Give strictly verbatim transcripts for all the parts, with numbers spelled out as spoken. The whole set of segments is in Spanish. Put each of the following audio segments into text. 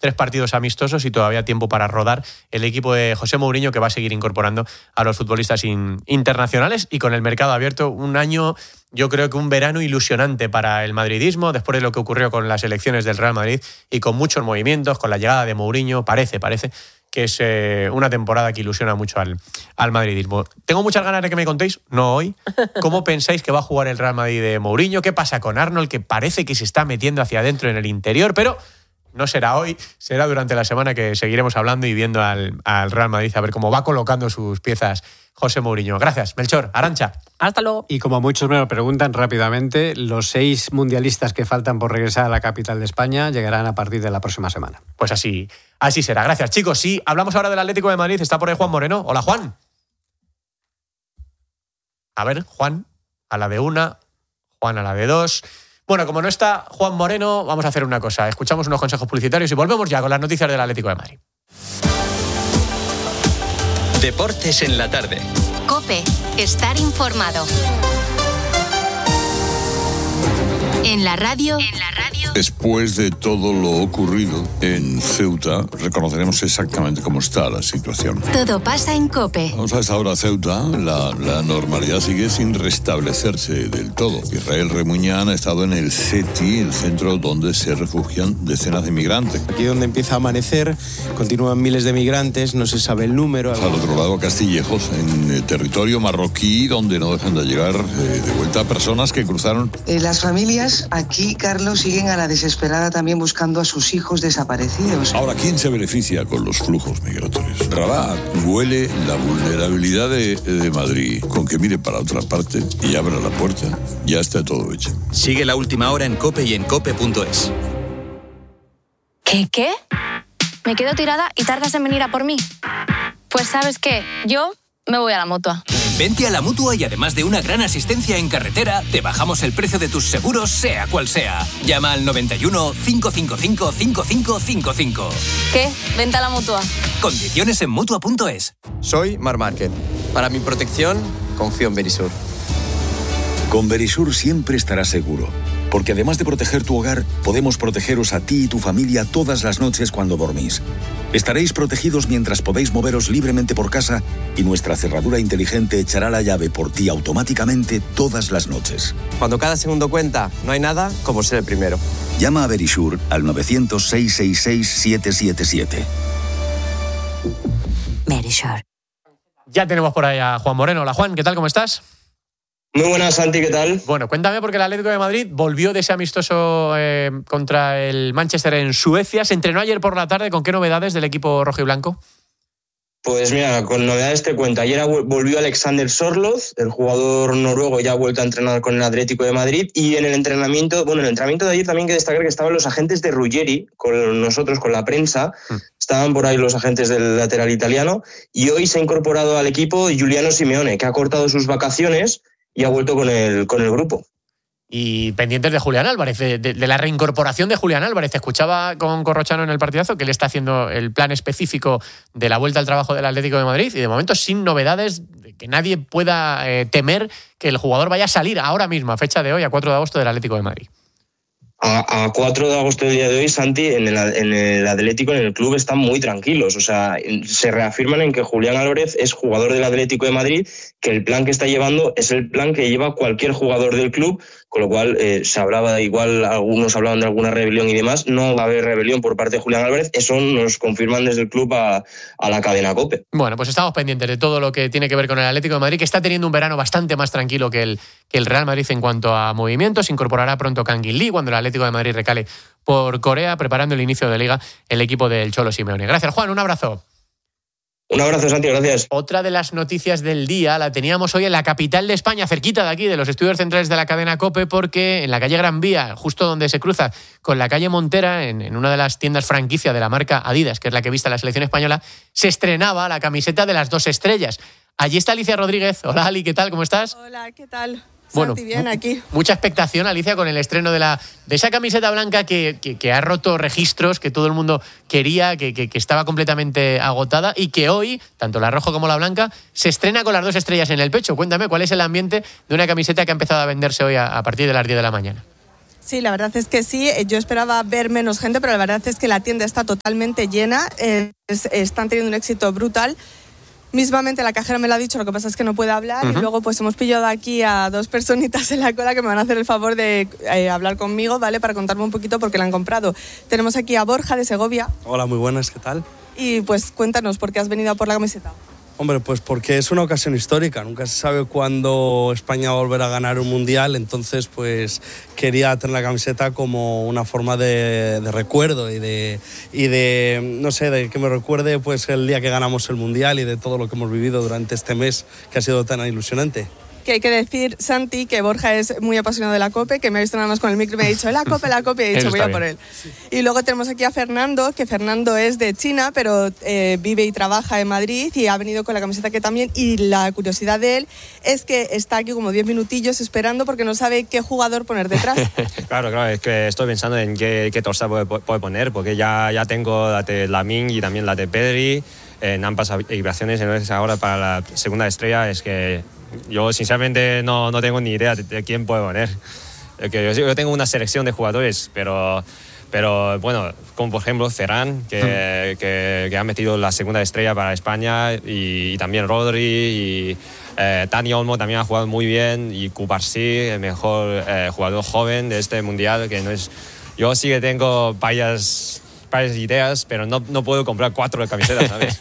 tres partidos amistosos y todavía tiempo para rodar el equipo de José Mourinho, que va a seguir incorporando a los futbolistas in- internacionales y con el mercado abierto. Un año, yo creo que un verano ilusionante para el madridismo, después de lo que ocurrió con las elecciones del Real Madrid y con muchos movimientos, con la llegada de Mourinho, parece, parece que es eh, una temporada que ilusiona mucho al, al madridismo. Tengo muchas ganas de que me contéis, no hoy, cómo pensáis que va a jugar el Real Madrid de Mourinho, qué pasa con Arnold, que parece que se está metiendo hacia adentro en el interior, pero no será hoy, será durante la semana que seguiremos hablando y viendo al, al Real Madrid a ver cómo va colocando sus piezas José Mourinho. Gracias, Melchor. Arantxa. Hasta luego. Y como muchos me lo preguntan rápidamente, los seis mundialistas que faltan por regresar a la capital de España llegarán a partir de la próxima semana. Pues así, así será. Gracias, chicos. Sí, hablamos ahora del Atlético de Madrid. Está por ahí Juan Moreno. Hola, Juan. A ver, Juan, a la de una, Juan a la de dos. Bueno, como no está Juan Moreno, vamos a hacer una cosa. Escuchamos unos consejos publicitarios y volvemos ya con las noticias del Atlético de Madrid. Deportes en la tarde. COPE. Estar informado. En la radio. En la radio. Después de todo lo ocurrido en Ceuta, reconoceremos exactamente cómo está la situación. Todo pasa en COPE. Vamos a esta hora, Ceuta. La, la normalidad sigue sin restablecerse del todo. Israel Remuñán ha estado en el C E T I, el centro donde se refugian decenas de migrantes. Aquí donde empieza a amanecer, continúan miles de migrantes, no se sabe el número. Al otro lado, Castillejos, en el territorio marroquí, donde no dejan de llegar eh, de vuelta personas que cruzaron. Eh, las familias aquí, Carlos, siguen a la desesperada también buscando a sus hijos desaparecidos. Ahora, ¿quién se beneficia con los flujos migratorios? Rabat. Huele la vulnerabilidad de, de Madrid con que mire para otra parte y abra la puerta. Ya está todo hecho. Sigue la última hora en COPE y en cope punto es. ¿Qué, qué? Me quedo tirada y tardas en venir a por mí. Pues ¿sabes qué? Yo me voy a la Mutua. Vente a la Mutua y además de una gran asistencia en carretera, te bajamos el precio de tus seguros, sea cual sea. Llama al noventa y uno, cinco cinco cinco, cinco cinco cinco cinco. ¿Qué? Vente a la Mutua. Condiciones en mutua punto es. Soy Mar Márquez. Para mi protección, confío en Verisur. Con Verisur siempre estarás seguro, porque además de proteger tu hogar, podemos protegeros a ti y tu familia todas las noches cuando dormís. Estaréis protegidos mientras podéis moveros libremente por casa y nuestra cerradura inteligente echará la llave por ti automáticamente todas las noches. Cuando cada segundo cuenta, no hay nada como ser el primero. Llama a Verisur al novecientos, seiscientos sesenta y seis, setecientos setenta y siete. Verisur. Ya tenemos por ahí a Juan Moreno. Hola, Juan, ¿qué tal? ¿Cómo estás? Muy buenas, Santi, ¿qué tal? Bueno, cuéntame, porque el Atlético de Madrid volvió de ese amistoso eh, contra el Manchester en Suecia. Se entrenó ayer por la tarde. ¿Con qué novedades del equipo rojo y blanco? Pues mira, con novedades te cuento. Ayer volvió Alexander Sørloth, el jugador noruego, ya ha vuelto a entrenar con el Atlético de Madrid. Y en el entrenamiento, bueno, en el entrenamiento de ayer también hay que destacar que estaban los agentes de Ruggeri con nosotros, con la prensa. Mm. Estaban por ahí los agentes del lateral italiano. Y hoy se ha incorporado al equipo Giuliano Simeone, que ha cortado sus vacaciones y ha vuelto con el, con el grupo. Y pendientes de Julián Álvarez, de, de, de la reincorporación de Julián Álvarez. Escuchaba con Corrochano en el partidazo que él está haciendo el plan específico de la vuelta al trabajo del Atlético de Madrid y de momento sin novedades, que nadie pueda eh, temer que el jugador vaya a salir ahora mismo, a fecha de hoy, a cuatro de agosto, del Atlético de Madrid. A, a cuatro de agosto del día de hoy, Santi, en el, en el Atlético, en el club, están muy tranquilos. O sea, se reafirman en que Julián Álvarez es jugador del Atlético de Madrid, que el plan que está llevando es el plan que lleva cualquier jugador del club, con lo cual eh, se hablaba, igual algunos hablaban de alguna rebelión y demás. No va a haber rebelión por parte de Julián Álvarez. Eso nos confirman desde el club a, a la cadena COPE. Bueno, pues estamos pendientes de todo lo que tiene que ver con el Atlético de Madrid, que está teniendo un verano bastante más tranquilo que el, que el Real Madrid en cuanto a movimientos. Se incorporará pronto Kangin Lee cuando el Atlético de Madrid recale por Corea, preparando el inicio de Liga el equipo del Cholo Simeone. Gracias, Juan. Un abrazo. Un abrazo, Santi, gracias. Otra de las noticias del día la teníamos hoy en la capital de España, cerquita de aquí, de los estudios centrales de la cadena COPE, porque en la calle Gran Vía, justo donde se cruza con la calle Montera, en, en una de las tiendas franquicia de la marca Adidas, que es la que viste la selección española, se estrenaba la camiseta de las dos estrellas. Allí está Alicia Rodríguez. Hola, Ali, ¿qué tal? ¿Cómo estás? Hola, ¿qué tal? Bueno, Santi, bien, aquí. Mucha expectación, Alicia, con el estreno de la de esa camiseta blanca que, que, que ha roto registros, que todo el mundo quería, que, que, que estaba completamente agotada y que hoy, tanto la roja como la blanca, se estrena con las dos estrellas en el pecho. Cuéntame, ¿cuál es el ambiente de una camiseta que ha empezado a venderse hoy a, a partir de las diez de la mañana? Sí, Sí, la verdad es que sí. Yo esperaba ver menos gente, pero la verdad es que la tienda está totalmente llena. Eh, es, están teniendo un éxito brutal. Mismamente la cajera me lo ha dicho, lo que pasa es que no puede hablar. Uh-huh. Y luego pues hemos pillado aquí a dos personitas en la cola que me van a hacer el favor de eh, hablar conmigo, ¿vale? Para contarme un poquito por qué la han comprado. Tenemos aquí a Borja de Segovia. Hola, muy buenas, ¿qué tal? Y pues cuéntanos, ¿por qué has venido a por la camiseta? Hombre, pues porque es una ocasión histórica, nunca se sabe cuándo España va a volver a ganar un mundial, entonces pues quería tener la camiseta como una forma de, de recuerdo y de, y de, no sé, de que me recuerde pues el día que ganamos el mundial y de todo lo que hemos vivido durante este mes que ha sido tan ilusionante. Que hay que decir, Santi, que Borja es muy apasionado de la COPE, que me ha visto nada más con el micro y me ha dicho, la COPE, la COPE, y he dicho, voy a por él. Sí. Y luego tenemos aquí a Fernando, que Fernando es de China, pero eh, vive y trabaja en Madrid y ha venido con la camiseta que también, y la curiosidad de él es que está aquí como diez minutillos esperando porque no sabe qué jugador poner detrás. Claro, claro, es que estoy pensando en qué, qué torsa puedo, puedo poner, porque ya, ya tengo la de Lamine y también la de Pedri, en ambas vibraciones, entonces ahora para la segunda estrella es que yo sinceramente no, no tengo ni idea de, de quién puedo poner. Yo, yo tengo una selección de jugadores, pero, pero bueno, como por ejemplo Ferran, que, que, que ha metido la segunda estrella para España, y, y también Rodri, y eh, Dani Olmo también ha jugado muy bien, y Cubarsí, el mejor eh, jugador joven de este mundial, que no es... Yo sí que tengo varias, varias ideas, pero no, no puedo comprar cuatro camisetas, ¿sabes?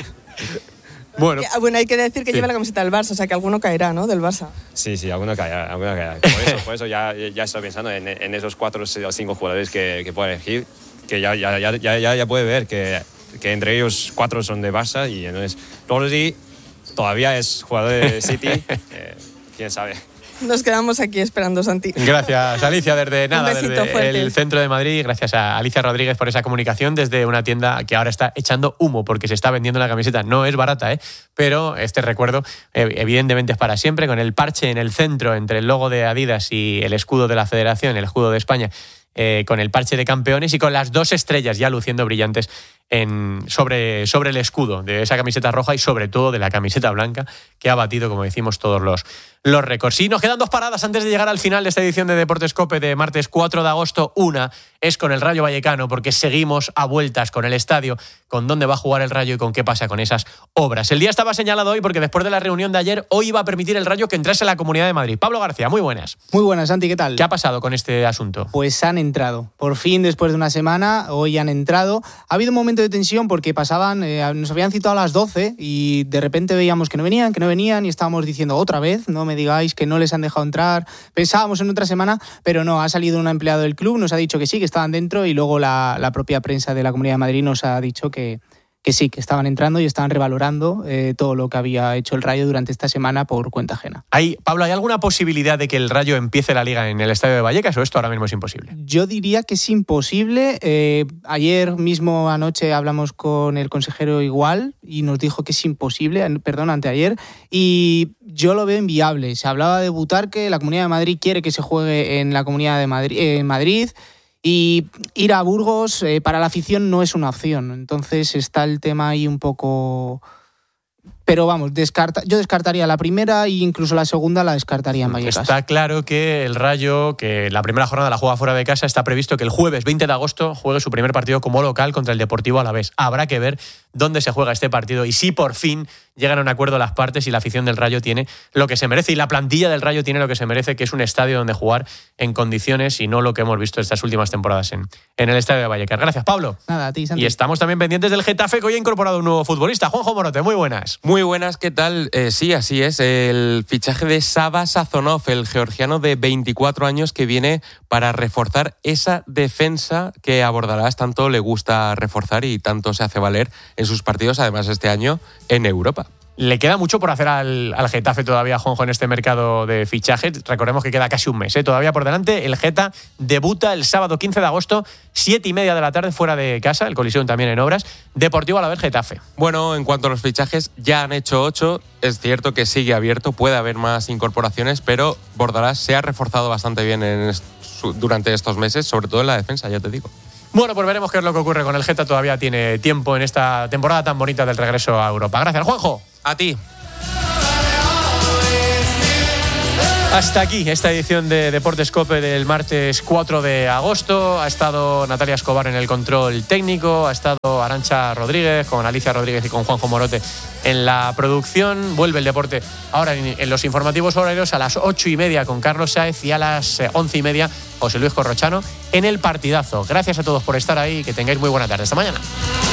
Bueno, bueno, hay que decir que sí. Lleva la camiseta del Barça, o sea que alguno caerá, ¿no? Del Barça. Sí, sí, alguno caerá. Alguno caerá. Por eso, por eso ya, ya estoy pensando en, en esos cuatro o cinco jugadores que, que puedo elegir, que ya, ya, ya, ya, ya puede ver que, que entre ellos cuatro son de Barça, y entonces Rodri todavía es jugador de City, eh, quién sabe. Nos quedamos aquí esperando, Santi. Gracias, Alicia, desde nada, desde fuerte. el centro de Madrid. Gracias a Alicia Rodríguez por esa comunicación desde una tienda que ahora está echando humo porque se está vendiendo la camiseta. No es barata, ¿eh? Pero este recuerdo evidentemente es para siempre, con el parche en el centro entre el logo de Adidas y el escudo de la Federación, el escudo de España, eh, con el parche de campeones y con las dos estrellas ya luciendo brillantes en, sobre, sobre el escudo de esa camiseta roja y sobre todo de la camiseta blanca, que ha batido, como decimos, todos los, los récords. Y nos quedan dos paradas antes de llegar al final de esta edición de Deportes COPE de martes cuatro de agosto. Una es con el Rayo Vallecano, porque seguimos a vueltas con el estadio, con dónde va a jugar el Rayo y con qué pasa con esas obras. El día estaba señalado hoy porque después de la reunión de ayer, hoy iba a permitir el Rayo que entrase a la Comunidad de Madrid. Pablo García, muy buenas. Muy buenas, Santi, ¿qué tal? ¿Qué ha pasado con este asunto? Pues han entrado. Por fin, después de una semana, hoy han entrado. Ha habido un momento de tensión porque pasaban, eh, nos habían citado a las doce y de repente veíamos que no venían, que no venían y estábamos diciendo otra vez, no me digáis que no les han dejado entrar. Pensábamos en otra semana, pero no, ha salido un empleado del club, nos ha dicho que sí, que estaban dentro, y luego la, la propia prensa de la Comunidad de Madrid nos ha dicho que, que sí, que estaban entrando y estaban revalorando eh, todo lo que había hecho el Rayo durante esta semana por cuenta ajena. ¿Hay, Pablo, ¿hay alguna posibilidad de que el Rayo empiece la Liga en el Estadio de Vallecas o esto ahora mismo es imposible? Yo diría que es imposible. Eh, ayer mismo anoche hablamos con el consejero igual y nos dijo que es imposible, perdón, anteayer, y yo lo veo inviable. Se hablaba de Butarque, la Comunidad de Madrid quiere que se juegue en la Comunidad de Madrid, eh, en Madrid. Y ir a Burgos eh, para la afición no es una opción. Entonces está el tema ahí un poco... Pero vamos, descarta, yo descartaría la primera e incluso la segunda la descartaría en Vallecas. Está claro que el Rayo, que la primera jornada la juega fuera de casa, está previsto que el jueves veinte de agosto juegue su primer partido como local contra el Deportivo Alavés. Habrá que ver dónde se juega este partido y si por fin llegan a un acuerdo las partes y la afición del Rayo tiene lo que se merece y la plantilla del Rayo tiene lo que se merece, que es un estadio donde jugar en condiciones y no lo que hemos visto estas últimas temporadas en, en el estadio de Vallecas. Gracias, Pablo. Nada, a ti, Santi. Y estamos también pendientes del Getafe, que hoy ha incorporado un nuevo futbolista. Juanjo Morote, muy buenas. Muy buenas, ¿qué tal? Eh, sí, así es. El fichaje de Saba Sazonov, el georgiano de veinticuatro años que viene para reforzar esa defensa que a Bordalás tanto le gusta reforzar y tanto se hace valer en sus partidos, además este año, en Europa. Le queda mucho por hacer al, al Getafe todavía, Juanjo, en este mercado de fichajes. Recordemos que queda casi un mes, ¿eh? todavía por delante. El Geta debuta el sábado quince de agosto, siete y media de la tarde, fuera de casa. El Coliseum también en obras. Deportivo Alavés Getafe. Bueno, en cuanto a los fichajes, ya han hecho ocho. Es cierto que sigue abierto, puede haber más incorporaciones, pero Bordalás se ha reforzado bastante bien en est- durante estos meses, sobre todo en la defensa, ya te digo. Bueno, pues veremos qué es lo que ocurre con el Geta. Todavía tiene tiempo en esta temporada tan bonita del regreso a Europa. Gracias, Juanjo. A ti. Hasta aquí esta edición de Deportes COPE del martes cuatro de agosto. Ha estado Natalia Escobar en el control técnico, ha estado Arantxa Rodríguez con Alicia Rodríguez y con Juanjo Morote en la producción. Vuelve el deporte ahora en los informativos horarios a las ocho y media con Carlos Sáez y a las once y media José Luis Corrochano en el partidazo. Gracias a todos por estar ahí y que tengáis muy buena tarde. Hasta mañana.